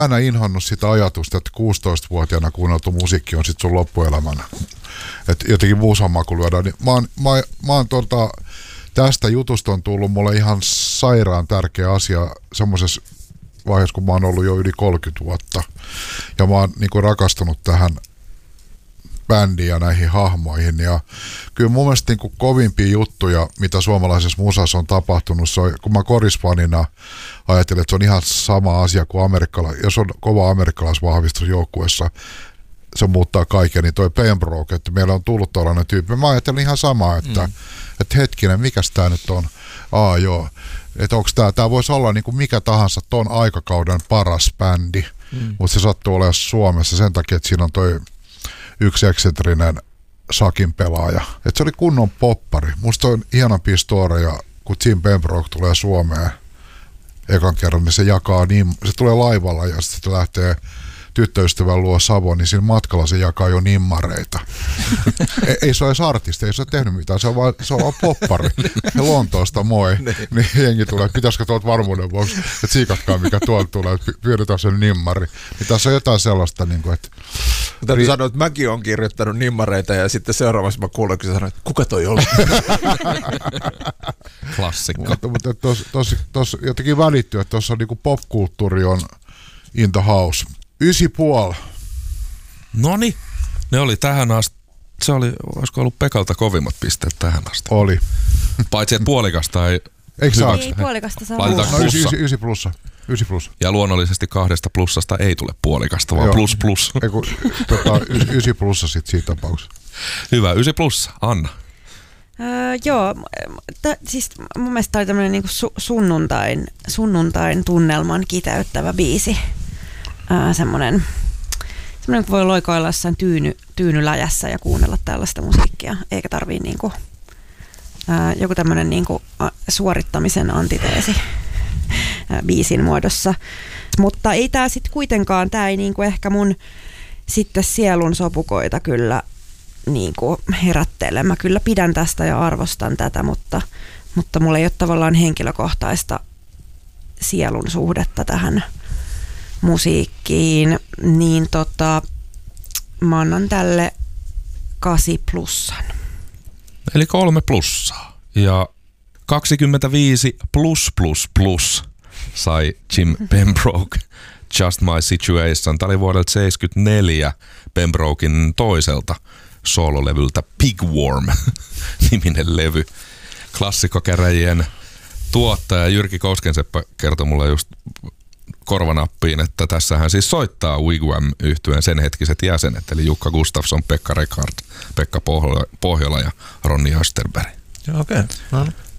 aina inhonnut sitä ajatusta, että 16-vuotiaana kuunneltu musiikki on sitten sun loppuelämänä. Että jotenkin muusamaku lyödään. Niin mä oon tästä jutusta on tullut mulle ihan sairaan tärkeä asia semmoisessa vaiheessa, kun mä oon ollut jo yli 30 vuotta. Ja mä oon niinku rakastunut tähän bändiin ja näihin hahmoihin. Ja kyllä mun mielestä niinku kovimpia juttuja, mitä suomalaisessa musassa on tapahtunut, se on, kun mä korisfanina ajattelin, että se on ihan sama asia kuin jos on kova amerikkalaisvahvistus joukkueessa, se muuttaa kaiken, niin toi Pembroke, että meillä on tullut tällainen tyyppi. Mä ajattelin ihan samaa, että hetkinen, mikäs tää nyt on? Joo, että onks tää voisi olla niinku mikä tahansa ton aikakauden paras bändi, mutta se sattuu olemaan Suomessa sen takia, että siinä on toi yksi eksentrinen sakin pelaaja. Että se oli kunnon poppari. Musta on ihanampia storeja, kun Jim Pembroke tulee Suomeen ekan kerran, niin se jakaa se tulee laivalla ja sitten se lähtee tyttöystävän luo Savoon, niin siinä matkalla se jakaa jo nimmareita. Ei se ole edes artisti, ei se ole tehnyt mitään, se on vaan poppari. Ja Lontoosta moi. Niin jengi tulee, että pitäisikö tuolta varmuuden vuoksi, että siikatkaa mikä tuolta tulee, että pyydetään sen nimmari. Niin tässä on jotain sellaista, niin kuin, että... Täytyy sanoa, että mäkin olen kirjoittanut nimmareita ja sitten seuraavassa mä kuulen, kun sä sanoit, että kuka toi oli? Klassikko. Mutta tuossa jotenkin välittyy, että tuossa on niin kuin popkulttuuri on in the house. 9,5. Noniin, ne oli tähän asti. Se oli, olisiko ollut Pekalta kovimmat pisteet tähän asti? Oli. Paitsi että puolikasta ei... Ei puolikasta saa. Laitetaanko plussa? 9 plussa. 9 plussa. Ja luonnollisesti 2 plussasta ei tule puolikasta, vaan plus. Ei kun 9 plussa sitten siinä tapauksessa. Hyvä, 9 plussa. Anna. Joo, siis mun mielestä tämä oli tämmöinen niinku sunnuntain tunnelman kiteyttävä biisi. Semmoinen voi loikoilla jossain tyynyläjässä ja kuunnella tällaista musiikkia, eikä tarvii niinku, joku tämmöinen niinku suorittamisen antiteesi biisin muodossa. Mutta ei tää sitten kuitenkaan, tää ei niinku ehkä mun sitten sielun sopukoita kyllä niinku herättele. Mä kyllä pidän tästä ja arvostan tätä, mutta mulla ei ole tavallaan henkilökohtaista sielun suhdetta tähän musiikkiin, niin mä annan tälle 8 plussan. Eli 3 plussaa. Ja 25 plus sai Jim Pembroke Just My Situation. Tämä oli vuodelta 1974 Pembroken toiselta soololevyltä Pigworm-niminen levy. Klassikkokäräjien tuottaja Jyrki Koskenseppä kertoi mulle just korvanappiin, että tässähän siis soittaa Wigwam-yhtyeen sen hetkiset jäsenet, eli Jukka Gustafsson, Pekka Rekard, Pekka Pohjola ja Ronny Österberg. Okei. No.